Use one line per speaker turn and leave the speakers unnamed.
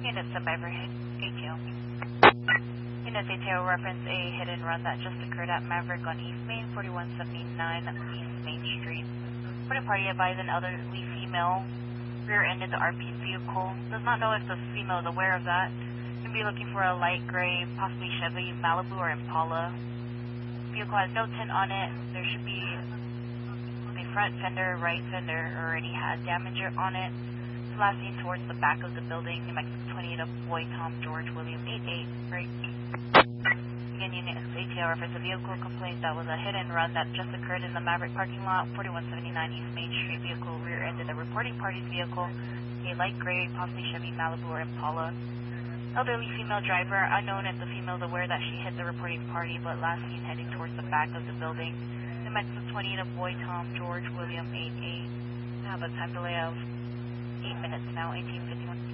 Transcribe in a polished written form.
Unit sub by ATO. Unit ATO reference a hit and run that just occurred at Maverick on East Main, 4179 East Main Street. Reporting party advised an elderly female rear-ended the RP's vehicle. Does not know if the female is aware of that. Can be looking for a light gray, possibly Chevy, Malibu, or Impala. Vehicle has no tint on it. There should be the front fender, right fender already has damage on it. It's last seen towards the back of the building. New Mexico 28 of Boy Tom George William 88. Break. Again, Unit ATO reference a vehicle complaint that was a hit and run that just occurred in the Maverick parking lot, 4179 East Main Street. Vehicle rear-ended the reporting party's vehicle, a light gray, possibly Chevy, Malibu, or Impala. Elderly female driver, unknown if the female is aware that she hit the reporting party, but last seen heading towards the back of the building. New Mexico 28 of Boy Tom George William 88. Have a time delay of 8 minutes now, 1851.